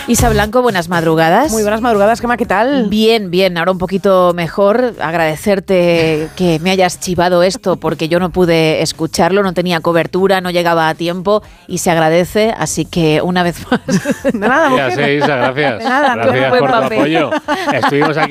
Isa Blanco, buenas madrugadas. Muy buenas madrugadas, Gemma, ¿qué tal? Bien, bien, ahora un poquito mejor. Agradecerte que me hayas chivado esto porque yo no pude escucharlo, no tenía cobertura, no llegaba a tiempo y se agradece, así que una vez más. De nada, mujer. Ya sé, Isa, gracias. De nada, gracias buen por tu papel. apoyo. Estuvimos aquí